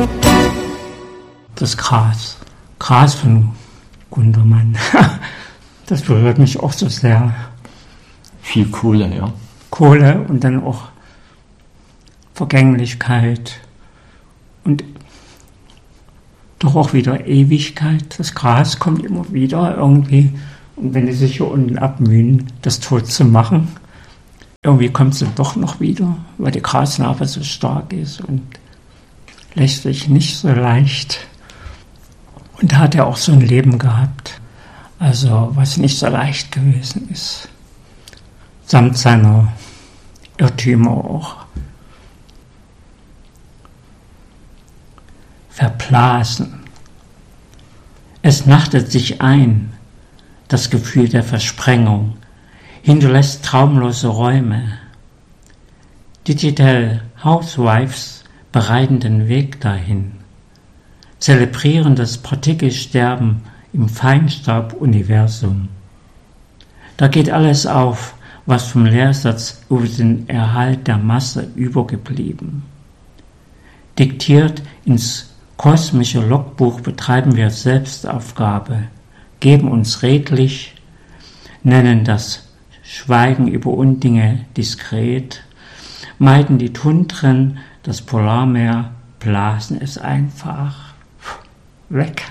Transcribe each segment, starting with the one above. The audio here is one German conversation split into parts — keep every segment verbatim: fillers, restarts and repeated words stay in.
Das Gras. Gras von Gundermann. Das berührt mich auch so sehr. Viel Kohle, ja. Kohle und dann auch Vergänglichkeit und doch auch wieder Ewigkeit. Das Gras kommt immer wieder irgendwie. Und wenn die sich hier unten abmühen, das tot zu machen, irgendwie kommt es doch noch wieder, weil die Grasnarbe so stark ist und lässt sich nicht so leicht. Und hat er auch so ein Leben gehabt, also was nicht so leicht gewesen ist, samt seiner Irrtümer auch. Verblasen. Es nachtet sich ein, das Gefühl der Versprengung, hinterlässt traumlose Räume. Digital Housewives bereiten den Weg dahin, zelebrieren das Partikelsterben im Feinstaub-Universum. Da geht alles auf, was vom Lehrsatz über den Erhalt der Masse übergeblieben. Diktiert ins kosmische Logbuch betreiben wir Selbstaufgabe, geben uns redlich, nennen das Schweigen über Undinge diskret, meiden die Tundren, das Polarmeer, blasen es einfach weg.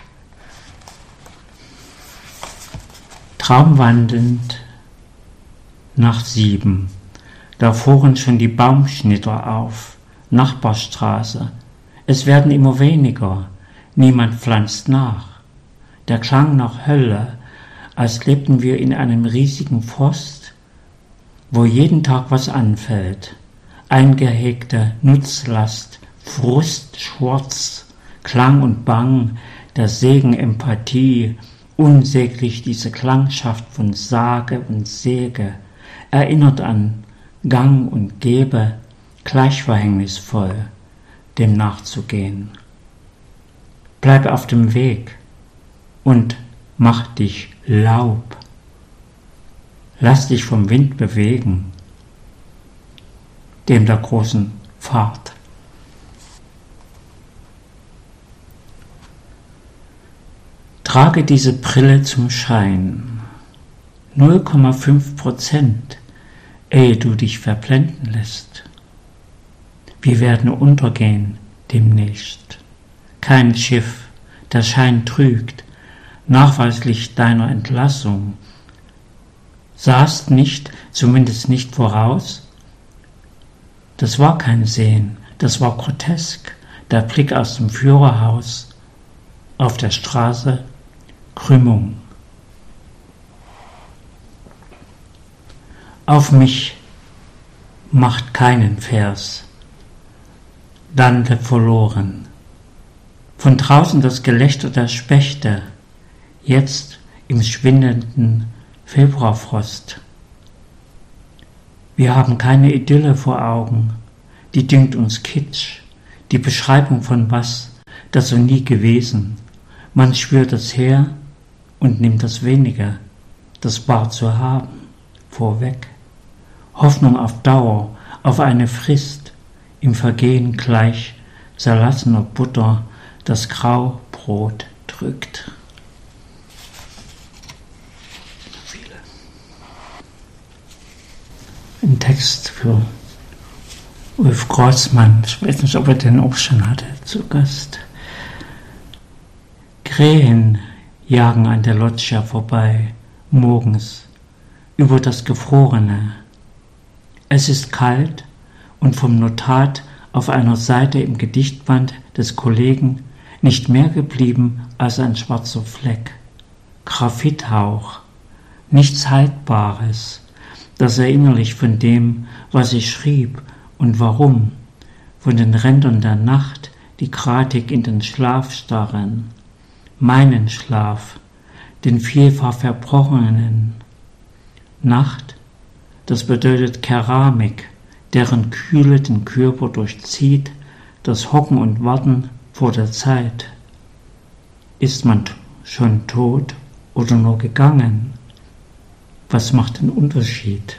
Traumwandelnd nach sieben, da fuhren schon die Baumschnitter auf, Nachbarstraße. Es werden immer weniger, niemand pflanzt nach. Der Klang nach Hölle, als lebten wir in einem riesigen Forst, wo jeden Tag was anfällt. Eingehegte Nutzlast, Frust, Schwarz, Klang und Bang, der Segen Empathie, unsäglich diese Klangschaft von Sage und Säge, erinnert an Gang und Gebe, gleich verhängnisvoll, dem nachzugehen. Bleib auf dem Weg und mach dich Laub. Lass dich vom Wind bewegen, dem der großen Fahrt. Trage diese Brille zum Schein, null Komma fünf Prozent, ehe du dich verblenden lässt. Wir werden untergehen demnächst. Kein Schiff, der Schein trügt, nachweislich deiner Entlassung. Sahst nicht, zumindest nicht voraus? Das war kein Sehen, das war grotesk, der Blick aus dem Führerhaus, auf der Straße Krümmung. Auf mich macht keinen Vers, Dante verloren. Von draußen das Gelächter der Spechte, jetzt im schwindenden Februarfrost. Wir haben keine Idylle vor Augen, die dünkt uns Kitsch, die Beschreibung von was, das so nie gewesen. Man schwört es her und nimmt das Wenige, das wahr zu haben, vorweg. Hoffnung auf Dauer, auf eine Frist, im Vergehen gleich zerlassener Butter das Graubrot drückt. Ein Text für Ulf Grossmann, ich weiß nicht, ob er den auch schon hatte, zu Gast. Krähen jagen an der Loggia vorbei, morgens, über das Gefrorene. Es ist kalt und vom Notat auf einer Seite im Gedichtband des Kollegen nicht mehr geblieben als ein schwarzer Fleck. Graphithauch, nichts Haltbares, das erinnerlich von dem, was ich schrieb und warum, von den Rändern der Nacht, die gratig in den Schlaf starren, meinen Schlaf, den vielfach Verbrochenen. Nacht, das bedeutet Keramik, deren Kühle den Körper durchzieht, das Hocken und Warten vor der Zeit. Ist man schon tot oder nur gegangen? Was macht den Unterschied?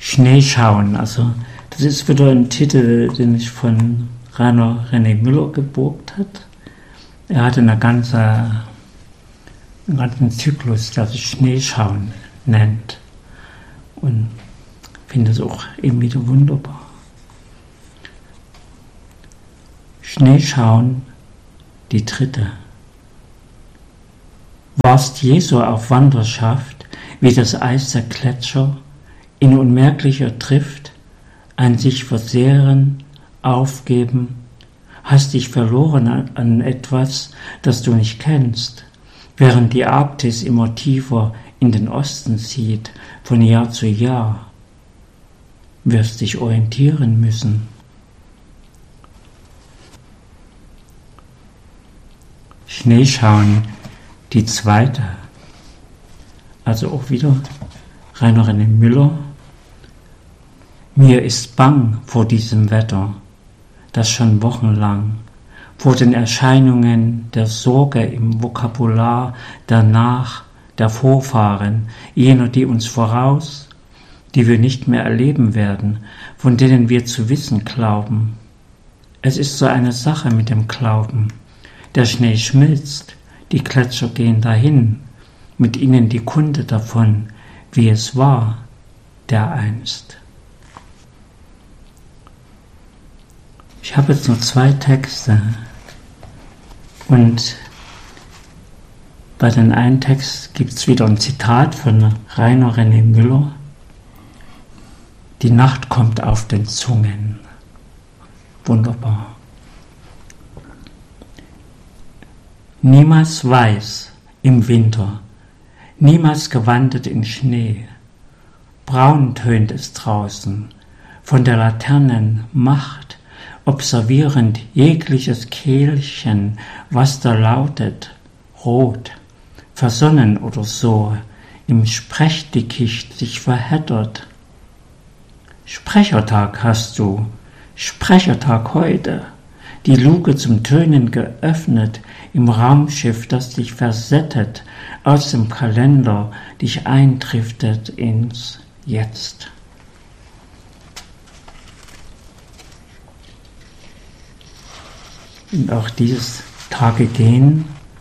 Schneeschauen, also das ist wieder ein Titel, den ich von Rainer René Müller geborgt habe. Er hatte eine ganze, einen ganzen Zyklus, der sich Schneeschauen nennt. Und ich finde es auch eben wieder wunderbar. Schneeschauen, die dritte. Warst Jesu auf Wanderschaft, wie das Eis der Gletscher, in unmerklicher Drift, ein sich versehren, aufgeben, hast dich verloren an, an etwas, das du nicht kennst, während die Arktis immer tiefer in den Osten zieht, von Jahr zu Jahr, wirst dich orientieren müssen. Schneeschauen, die zweite, also auch wieder Rainer René Müller. Mir ist bang vor diesem Wetter, das schon wochenlang, vor den Erscheinungen der Sorge im Vokabular danach, der Vorfahren, jener, die uns voraus, die wir nicht mehr erleben werden, von denen wir zu wissen glauben. Es ist so eine Sache mit dem Glauben. Der Schnee schmilzt, die Gletscher gehen dahin, mit ihnen die Kunde davon, wie es war, dereinst. Ich habe jetzt nur zwei Texte und bei den einen Text gibt es wieder ein Zitat von Rainer René Müller. Die Nacht kommt auf den Zungen. Wunderbar. Niemals weiß im Winter, niemals gewandert in Schnee. Braun tönt es draußen, von der Laternen Macht, observierend jegliches Kehlchen, was da lautet, rot, versonnen oder so, im Sprechdickicht sich verheddert. Sprechertag hast du, Sprechertag heute, die Luke zum Tönen geöffnet, im Raumschiff, das dich versettet, aus dem Kalender dich eindriftet ins Jetzt. Und auch dieses Tage gehen,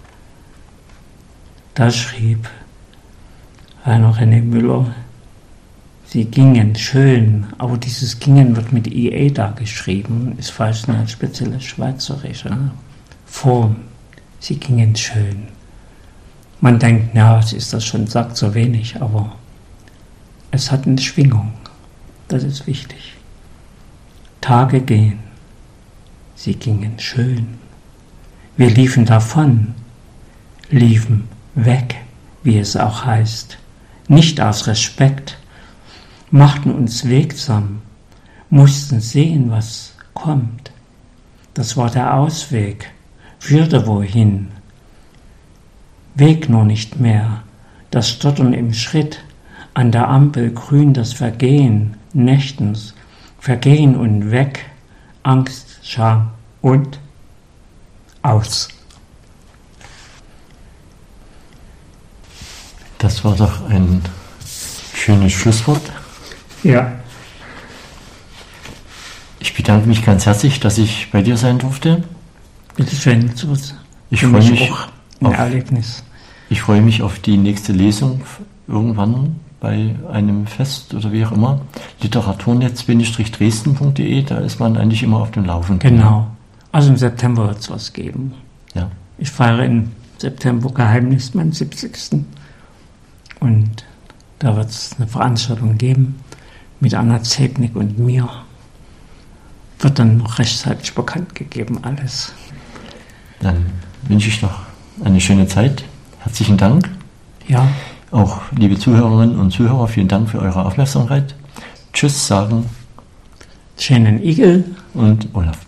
da schrieb Rainer René Müller, sie gingen schön, aber dieses gingen wird mit I E da geschrieben, ist falsch eine spezielle schweizerische Form. Sie gingen schön. Man denkt, na, was ist das schon, sagt so wenig, aber es hat eine Schwingung. Das ist wichtig. Tage gehen. Sie gingen schön. Wir liefen davon, liefen weg, wie es auch heißt, nicht aus Respekt, machten uns wegsam, mussten sehen, was kommt. Das war der Ausweg, führte wohin. Weg nur nicht mehr, das Stottern im Schritt, an der Ampel grün das Vergehen, nächtens, Vergehen und weg, Angst, Scham und aus. Das war doch ein schönes Schlusswort. Ja. Ich bedanke mich ganz herzlich, dass ich bei dir sein durfte. Bitte schön, so was. Ich freue mich auch ein auf, Erlebnis. Ich freue mich auf die nächste Lesung irgendwann bei einem Fest oder wie auch immer. Literaturnetz-dresden punkt de, da ist man eigentlich immer auf dem Laufenden. Genau. Also im September wird es was geben. Ja. Ich feiere im September Geheimnis meinen siebzigsten Und da wird es eine Veranstaltung geben mit Anna Zebnik und mir. Wird dann noch rechtzeitig bekannt gegeben, alles. Dann wünsche ich noch eine schöne Zeit. Herzlichen Dank. Ja. Auch liebe Zuhörerinnen und Zuhörer, vielen Dank für eure Aufmerksamkeit. Tschüss sagen Schönen Igel und Olaf.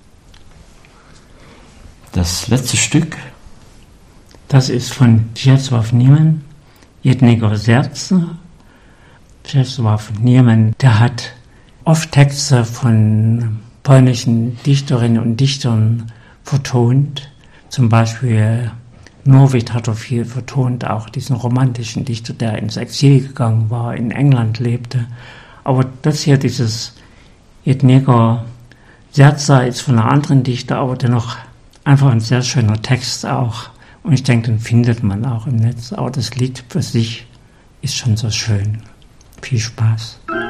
Das letzte Stück, das ist von Czesław Niemen, Jednego Serca. Czesław Niemen, der hat oft Texte von polnischen Dichterinnen und Dichtern vertont. Zum Beispiel Norwid hat er viel vertont, auch diesen romantischen Dichter, der ins Exil gegangen war, in England lebte, Aber das hier, dieses Jednego Serca, ist von einer anderen Dichter, aber dennoch einfach ein sehr schöner Text auch. Und ich denke, den findet man auch im Netz. Aber das Lied für sich ist schon so schön. Viel Spaß.